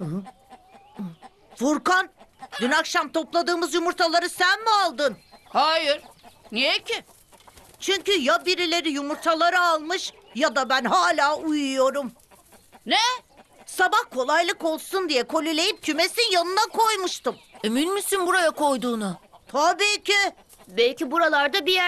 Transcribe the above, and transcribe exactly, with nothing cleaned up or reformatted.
Furkan, dün akşam topladığımız yumurtaları sen mi aldın? Hayır. Niye ki? Çünkü ya birileri yumurtaları almış ya da ben hala uyuyorum. Ne? Sabah kolaylık olsun diye kolileyip kümesin yanına koymuştum. Emin misin buraya koyduğuna? Tabii ki. Belki buralarda bir